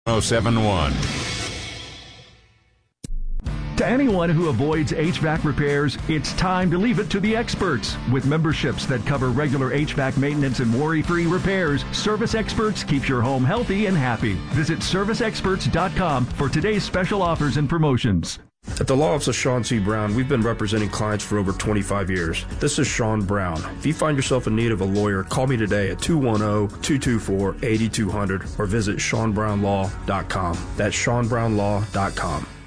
1071. To anyone who avoids HVAC repairs, it's time to leave it to the experts. With memberships that cover regular HVAC maintenance and worry-free repairs, Service Experts keeps your home healthy and happy. Visit serviceexperts.com for today's special offers and promotions. At the law office of Sean C. Brown, we've been representing clients for over 25 years. This is Sean Brown. If you find yourself in need of a lawyer, call me today at 210-224-8200 or visit SeanBrownLaw.com. That's SeanBrownLaw.com.